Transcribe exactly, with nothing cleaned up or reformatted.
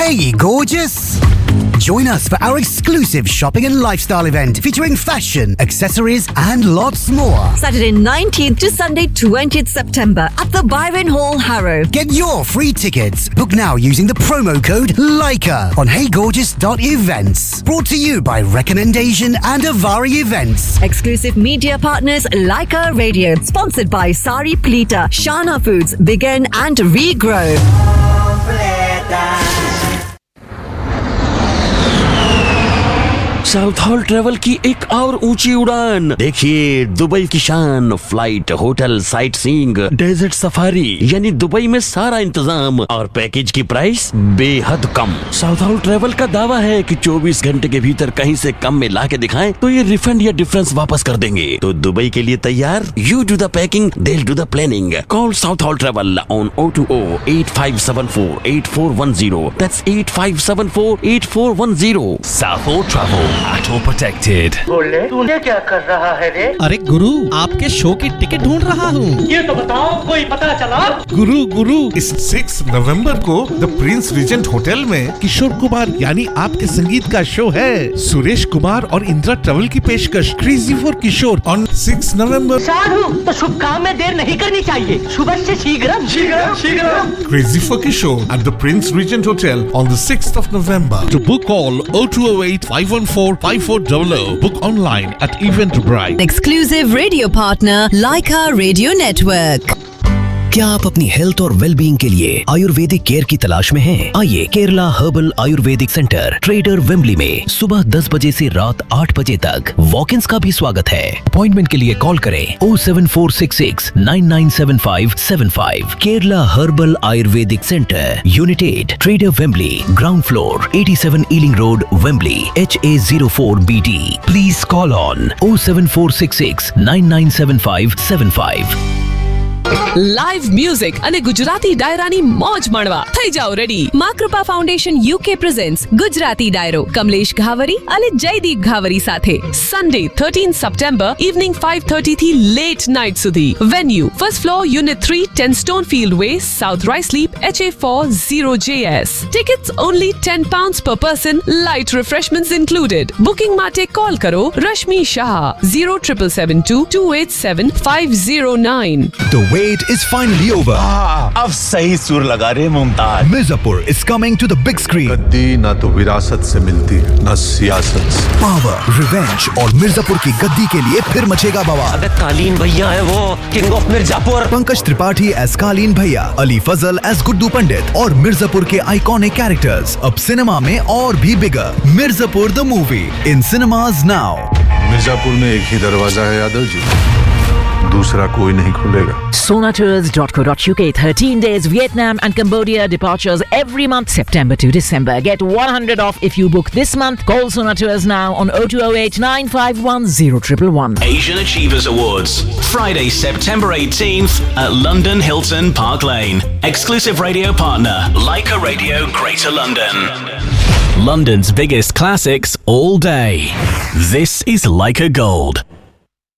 Hey, gorgeous! Join us for our exclusive shopping and lifestyle event featuring fashion, accessories and lots more. Saturday nineteenth to Sunday twentieth September at the Byron Hall, Harrow. Get your free tickets. Book now using the promo code LAIKA on hey gorgeous dot events. Brought to you by Recommendation and Avari Events. Exclusive media partners Laika Radio. Sponsored by Sari Plita, Shana Foods, Begin and Regrow. South hall travel की एक और ऊंची उड़ान। देखिए Dubai की शान, flight, hotel, sight seeing, desert safari, यानी Dubai में सारा इंतजाम और पैकेज की प्राइस बेहद कम। साउथ हॉल ट्रेवल का दावा है कि चौबीस घंटे के भीतर कहीं से कम में ला के दिखाएं तो ये रिफंड या डिफरेंस वापस कर देंगे। तो दुबई के लिए तैयार? You do the packing, they do the planning. Call south hall travel on O two O eight five seven four eight four one zero. That's eight five seven four eight four one zero. South hall travel at all protected. बोले तूने क्या कर रहा है रे? अरे गुरु, आपके show की टिकट ढूंढ रहा हूँ। ये तो बताओ, कोई पता चला? गुरु गुरु इस सिक्स नवंबर को द प्रिंस रिजेंट होटल में किशोर कुमार यानी आपके संगीत का शो है। सुरेश कुमार और इंदिरा ट्रेवल की पेशकश crazy for Kishore on six नवंबर। साधु, तो शुभ काम में देर नहीं करनी चाहिए। शुभ से शीघ्रम शीघ्रम शीघ्रम। Crazy for Kishore at the Prince Regent Hotel on the sixth of November. To book call oh two oh eight five one four five four zero zero. Book online at Eventbrite. Exclusive radio partner Laika Radio Network. क्या आप अपनी health और wellbeing के लिए Ayurvedic care की तलाश में हैं? आइए Kerala herbal Ayurvedic centre trader Wembley में सुबह दस बजे से रात आठ बजे तक वॉक-इन्स का भी स्वागत है। अपॉइंटमेंट के लिए कॉल करें O seven four six six nine nine seven five seven five. Kerala herbal Ayurvedic centre, unit eight, trader Wembley, ground floor, eighty seven ailing road, Wembley, H A zero four B D. Please call on O seven four six six nine nine seven five seven five. Live music અને ગુજરાતી ડાયરાની મોજ માણવા થઈ જાઓ ready. માકૃપા foundation UK presents Gujarati ડાયરો કમલેશ ઘાવરી અને જયદીપ ઘાવરી સાથે Sunday thirteen September evening five thirty થી late night સુધી। Venue first floor unit three, ten સ્ટોનફીલ્ડ way, south રાઇસલીપ, H એ ફોર ઝીરો જે S. Tickets only ten pounds પર પર્સન, લાઇટ રિફ્રેશમેન્ટ્સ ઇન્ક્લુડેડ। બુકિંગ માટે call કરો Rashmi Shah zero triple seven two two eight seven five zero નાइन। The wait is finally over. Ah, अब सही सुर लगा रहे Mumtaz. Mirzapur is coming to the big screen. गद्दी ना तो विरासत से मिलती, ना सियासत से। Power, revenge और मिर्जापुर की गद्दी के लिए फिर मचेगा बवाल। अबे कालीन भैया है वो, king of Mirzapur. Pankaj Tripathi as कालीन भैया, अली फजल एज गुड्डू पंडित और मिर्जापुर के आइकॉनिक कैरेक्टर्स अब सिनेमा में और भी बिगर। Mirzapur the movie in cinemas now. Mirzapur में एक ही दरवाजा है यादव जी, दूसरा कोई नहीं खुलेगा। Sonatours dot co dot U K thirteen days Vietnam and Cambodia departures every month September to December. Get one hundred off if you book this month. Call Sonatours now on oh two oh eight nine five one oh one one one. Asian Achievers Awards, Friday, September eighteenth at London Hilton Park Lane. Exclusive radio partner, Laika Radio Greater London. London's biggest classics all day. This is Laika Gold.